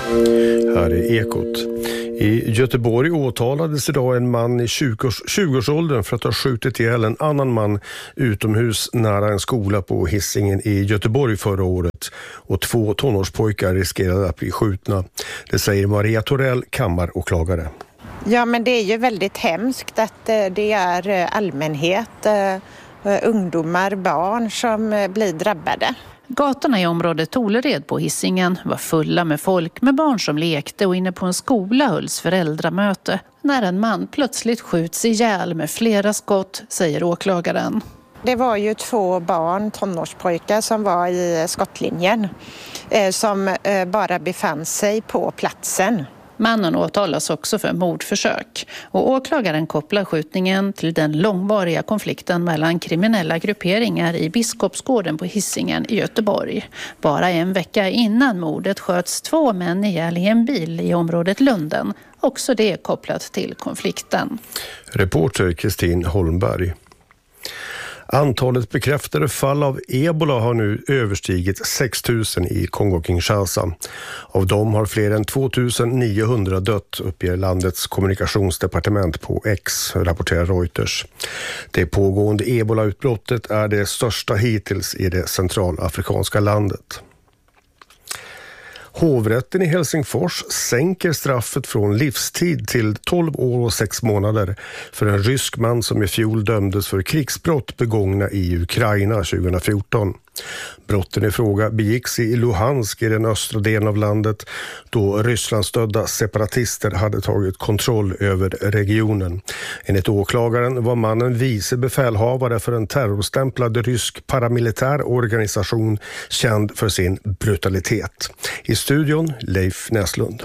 Här är Ekot. I Göteborg åtalades idag en man i 20-årsåldern för att ha skjutit ihjäl en annan man utomhus nära en skola på Hisingen i Göteborg förra året. Och 2 tonårspojkar riskerade att bli skjutna. Det säger Maria Torell, kammaråklagare. Ja, men det är ju väldigt hemskt att det är allmänhet, ungdomar, barn som blir drabbade. Gatorna i området Tolered på Hisingen var fulla med folk med barn som lekte och inne på en skola hölls föräldramöte när en man plötsligt skjuts ihjäl med flera skott, säger åklagaren. Det var ju 2 barn, tonårspojkar, som var i skottlinjen som bara befann sig på platsen. Mannen åtalas också för mordförsök och åklagaren kopplar skjutningen till den långvariga konflikten mellan kriminella grupperingar i Biskopsgården på Hisingen i Göteborg. Bara en vecka innan mordet sköts 2 män ihjäl i en bil i området Lunden. Också det kopplat till konflikten. Reporter Kristin Holmberg. Antalet bekräftade fall av ebola har nu överstigit 6 000 i Kongo-Kinshasa. Av dem har fler än 2 900 dött, uppger landets kommunikationsdepartement på X, rapporterar Reuters. Det pågående ebola-utbrottet är det största hittills i det centralafrikanska landet. Hovrätten i Helsingfors sänker straffet från livstid till 12 år och 6 månader för en rysk man som i fjol dömdes för krigsbrott begångna i Ukraina 2014. Brotten i fråga begicks i Luhansk i den östra delen av landet då Rysslandsstödda separatister hade tagit kontroll över regionen. Enligt åklagaren var mannen vice befälhavare för en terrorstämplad rysk paramilitär organisation känd för sin brutalitet. I studion Leif Näslund.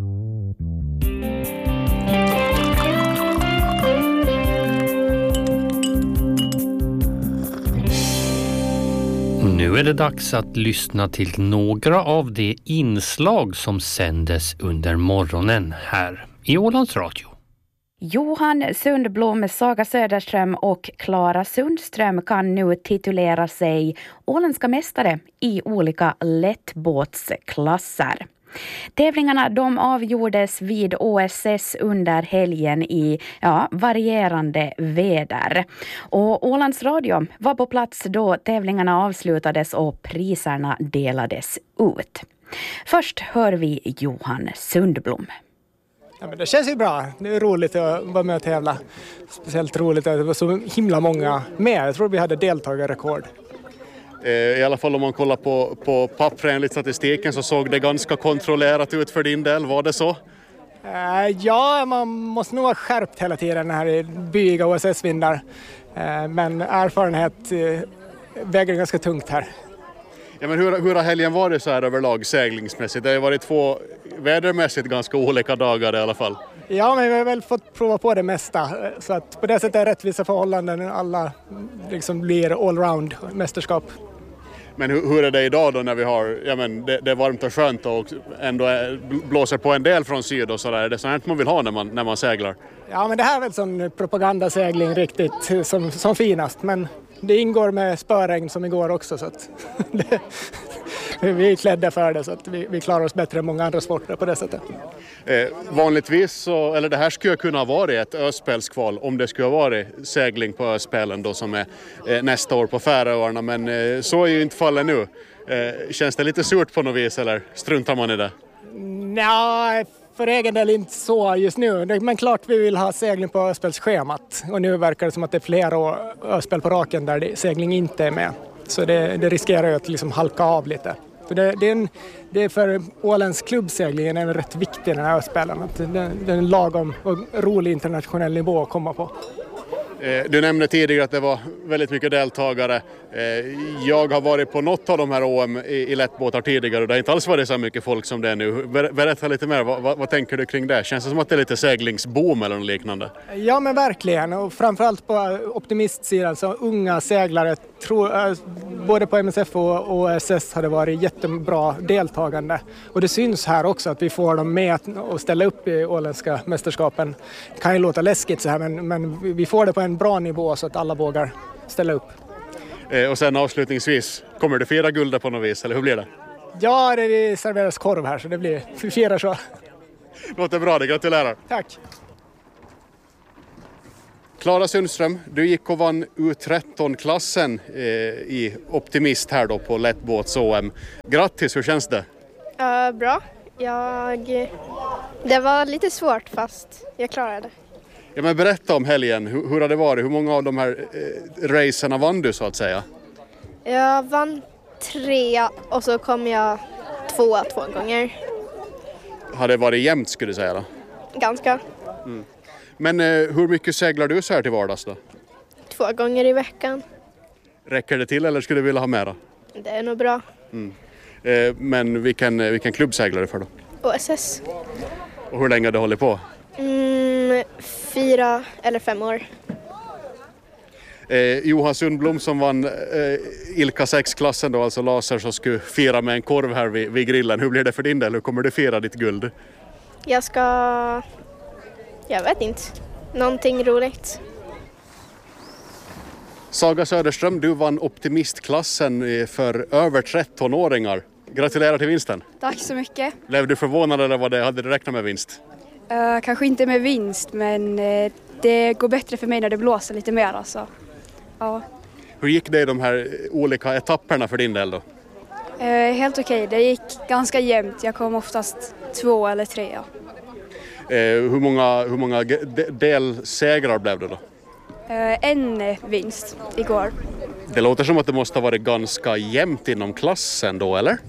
Nu är det dags att lyssna till några av de inslag som sändes under morgonen här i Ålands Radio. Johan Sundblom, Saga Söderström och Klara Sundström kan nu titulera sig åländska mästare i olika lättbåtsklasser. Tävlingarna de avgjordes vid OSS under helgen i varierande väder. Och Ålands Radio var på plats då tävlingarna avslutades och priserna delades ut. Först hör vi Johan Sundblom. Ja, men det känns ju bra. Det är roligt att vara med och tävla. Speciellt roligt att det var så himla många med. Jag tror vi hade deltagarrekord. I alla fall om man kollar på pappren enligt statistiken så såg det ganska kontrollerat ut för din del. Var det så? Ja, man måste nog ha skärpt hela tiden här i byiga OSS-vindar. Men erfarenhet väger ganska tungt här. Ja, men hur har helgen varit så här överlag seglingsmässigt? Det har varit 2 vädermässigt ganska olika dagar i alla fall. Ja, men vi har väl fått prova på det mesta. Så att på det sättet är rättvisa förhållanden. Alla liksom blir allround mästerskap. Men hur är det idag då när vi har, det är varmt och skönt och ändå blåser på en del från syd och sådär? Är det sånt man vill ha när man seglar? Ja, men det här är väl sån propagandasegling riktigt som finast. Men det ingår med spöregn som igår också så att vi är klädda för det så att vi klarar oss bättre än många andra sporter på det sättet. Vanligtvis så, eller det här skulle kunna vara ett öspelskval om det skulle vara segling på öspelen då som är nästa år på Färöarna, men så är ju inte fallet nu. Känns det lite surt på något vis eller struntar man i det? Nej, för egen del inte så just nu. Men klart vi vill ha segling på öspelsschemat och nu verkar det som att det är flera öspel på raken där segling inte är med. Så det riskerar ju att liksom halka av lite. För det är för Ålands klubbseglingen är rätt viktig den här öspelen. Att det är en lagom och rolig internationell nivå att komma på. Du nämnde tidigare att det var väldigt mycket deltagare. Jag har varit på något av de här OM i lättbåtar tidigare och det har inte alls varit så mycket folk som det är nu. Berätta lite mer, vad tänker du kring det? Känns det som att det är lite seglingsboom eller något liknande? Ja men verkligen och framförallt på optimistsidan så unga seglare både på MSF och OSS har det varit jättebra deltagande. Och det syns här också att vi får dem med och ställa upp i åländska mästerskapen. Det kan ju låta läskigt så här men vi får det på en bra nivå så att alla vågar ställa upp. Och sen avslutningsvis, kommer du fira guldet på något vis eller hur blir det? Ja, det serveras korv här så det blir, vi firar så. Låter bra, det gratulerar. Tack. Klara Sundström, du gick och vann U13-klassen i Optimist här då på lättbåts-OM. Grattis, hur känns det? Bra. Det var lite svårt fast jag klarade det. Ja, men berätta om helgen, hur har det varit? Hur många av de här racerna vann du så att säga? Jag vann 3 och så kom jag 2 gånger. Har det varit jämnt skulle du säga då? Ganska. Mm. Men hur mycket seglar du så här till vardags då? 2 gånger i veckan. Räcker det till eller skulle du vilja ha mera? Det är nog bra. Mm. Men vilken klubb seglar du för då? OSS. Och hur länge har du hållit på? 4 eller 5 år. Johan Sundblom som vann Ilka 6-klassen då, alltså laser, så skulle fira med en korv här vid grillen. Hur blir det för din del? Hur kommer du fira ditt guld? Jag vet inte. Någonting roligt. Saga Söderström, du vann optimistklassen för över 13-åringar. Gratulerar till vinsten. Tack så mycket. Blev du förvånad eller hade du räknat med vinst? Kanske inte med vinst, men det går bättre för mig när det blåser lite mer. Alltså. Ja. Hur gick det i de här olika etapperna för din del då? Helt okej. Det gick ganska jämnt. Jag kom oftast 2 eller 3. Ja. Hur många delsegrar blev det då? En vinst igår. Det låter som att det måste ha varit ganska jämnt inom klassen då, eller?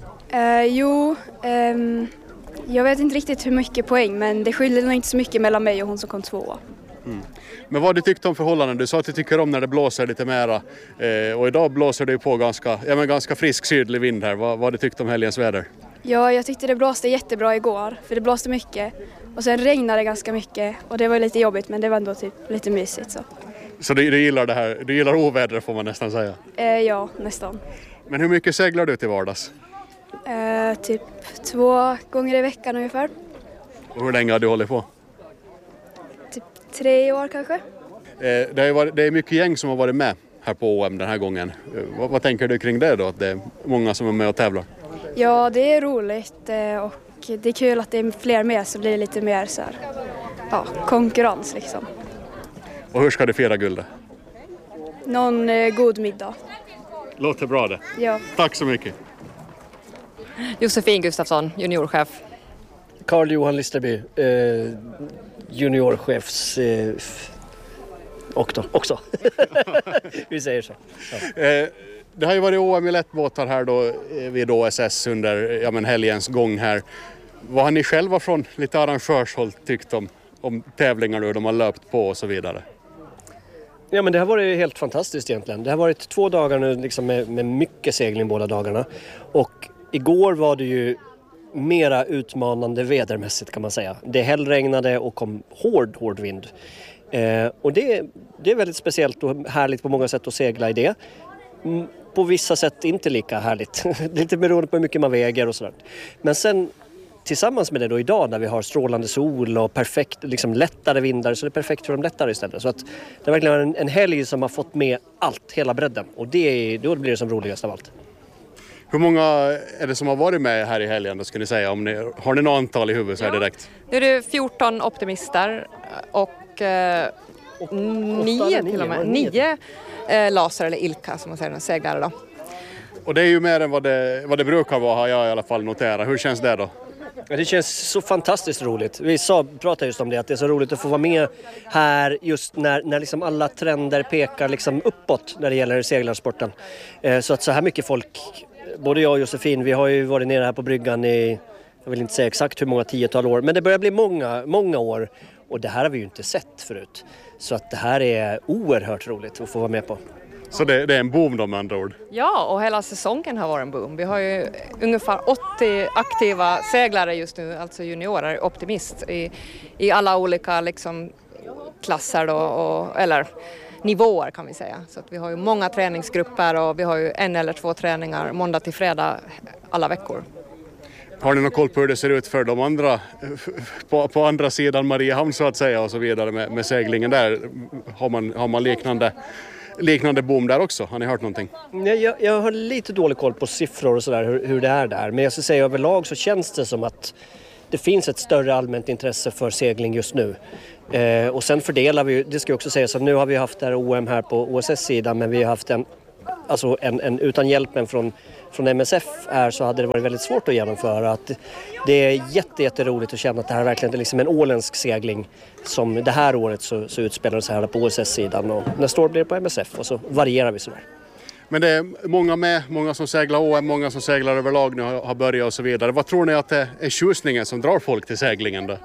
Jag vet inte riktigt hur mycket poäng, men det skiljer nog inte så mycket mellan mig och hon som kom 2. Mm. Men vad du tyckte om förhållanden? Du sa att du tycker om när det blåser lite mera. Och idag blåser det ju på ganska frisk sydlig vind här. Vad du tyckte om helgens väder? Ja, jag tyckte det blåste jättebra igår, för det blåste mycket. Och sen regnade det ganska mycket och det var lite jobbigt, men det var ändå typ lite mysigt. Så du gillar det här? Du gillar ovädret får man nästan säga? Ja, nästan. Men hur mycket seglar du till vardags? Typ 2 gånger i veckan ungefär. Och hur länge har du hållit på? Typ 3 år kanske. Det är mycket gäng som har varit med här på OM den här gången. Vad tänker du kring det då? Att det är många som är med och tävlar? Ja, det är roligt och det är kul att det är fler med så blir det lite mer så här, konkurrens liksom. Och hur ska du fira guldet? Någon god middag. Låter bra det. Ja. Tack så mycket. Josefin Gustafsson, juniorchef. Carl-Johan Listerby, juniorchefs också. Vi säger så. Ja. Det har ju varit OM i lättbåtar här då vid OSS under helgens gång här. Vad har ni själva från lite arrangörshåll tyckt om tävlingar nu de har löpt på och så vidare? Ja, men det har varit helt fantastiskt egentligen. Det har varit 2 dagar nu liksom med mycket segling båda dagarna. Och igår var det ju mera utmanande vädermässigt kan man säga. Det hällregnade och kom hård vind. Och det är väldigt speciellt och härligt på många sätt att segla i det. På vissa sätt inte lika härligt. Lite beroende på hur mycket man väger och sådär. Men sen tillsammans med det då idag när vi har strålande sol och perfekt, liksom lättare vindar, så det är perfekt för de lättare istället. Så att det är verkligen en helg som har fått med allt, hela bredden. Och då blir det som roligast av allt. Hur många är det som har varit med här i helgen då ska ni säga? Har ni något antal i huvudet så här direkt? Nu är det 14 optimister och 9 till och med. 9 laser eller Ilka som man säger, seglare då. Och det är ju mer än vad det brukar vara, har jag i alla fall noterat. Hur känns det då? Ja, det känns så fantastiskt roligt. Vi pratade just om det, att det är så roligt att få vara med här just när liksom alla trender pekar liksom uppåt när det gäller seglarsporten. Så att så här mycket folk, både jag och Josefin, vi har ju varit nere här på bryggan i, jag vill inte säga exakt hur många 10-tal år, men det börjar bli många år och det här har vi ju inte sett förut. Så att det här är oerhört roligt att få vara med på. Så det är en boom då med andra ord? Ja, och hela säsongen har varit en boom. Vi har ju ungefär 80 aktiva seglare just nu, alltså juniorer, optimist i alla olika liksom, klasser då, eller nivåer kan vi säga. Så att vi har ju många träningsgrupper och vi har ju 1 eller 2 träningar måndag till fredag alla veckor. Har ni någon koll på hur det ser ut för de andra, på andra sidan Mariehamn så att säga och så vidare med seglingen där? Har man liknande liknande boom där också? Har ni hört någonting? Jag har lite dålig koll på siffror och sådär, hur det är där. Men jag ska säga överlag så känns det som att det finns ett större allmänt intresse för segling just nu. Och sen fördelar vi, det ska jag också säga, så nu har vi haft det här OM här på OSS-sidan, men vi har haft en utan hjälpen från MSF här så hade det varit väldigt svårt att genomföra. Att det är jätteroligt att känna att det här verkligen är liksom en åländsk segling som det här året så utspelar sig här på OSS-sidan och nästa år blir det på MSF och så varierar vi sådär. Men det är många som seglar OM, många som seglar överlag nu har börjat och så vidare. Vad tror ni att det är tjusningen som drar folk till seglingen då?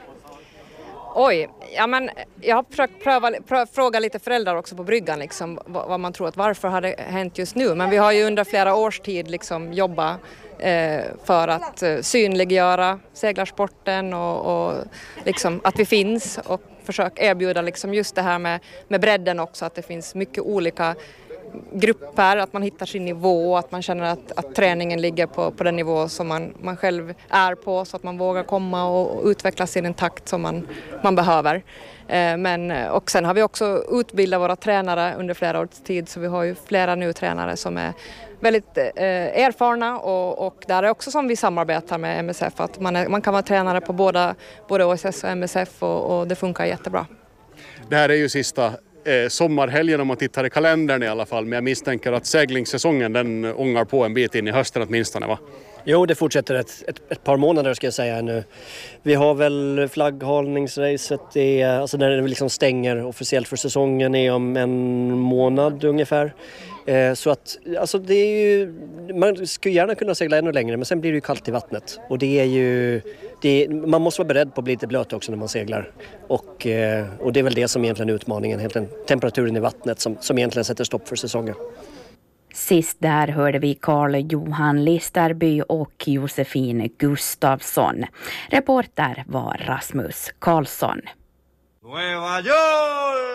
Oj, ja men jag har försökt fråga lite föräldrar också på bryggan liksom, vad man tror att varför har det hänt just nu. Men vi har ju under flera års tid liksom jobbat för att synliggöra seglarsporten och liksom att vi finns och försöka erbjuda liksom just det här med bredden också, att det finns mycket olika grupper, att man hittar sin nivå, att man känner att träningen ligger på den nivå som man själv är på, så att man vågar komma och utvecklas i den takt som man behöver. Och sen har vi också utbildat våra tränare under flera års tid, så vi har ju flera nu tränare som är väldigt erfarna och där är också som vi samarbetar med MSF, att man kan vara tränare på både OSS och MSF och det funkar jättebra. Det här är ju sista sommarhelgen om man tittar i kalendern i alla fall, men jag misstänker att seglingssäsongen den ångar på en bit in i hösten åtminstone, va? Jo, det fortsätter ett par månader ska jag säga nu. Vi har väl flagghalningsracet, alltså när det liksom stänger officiellt för säsongen är om en månad ungefär. Så att alltså det är ju, man skulle gärna kunna segla ännu längre, men sen blir det ju kallt i vattnet. Och det är ju, man måste vara beredd på att bli lite blöt också när man seglar. Och det är väl det som egentligen är utmaningen, egentligen temperaturen i vattnet som egentligen sätter stopp för säsongen. Sist där hörde vi Carl-Johan Listerby och Josefin Gustafsson. Reporter var Rasmus Karlsson.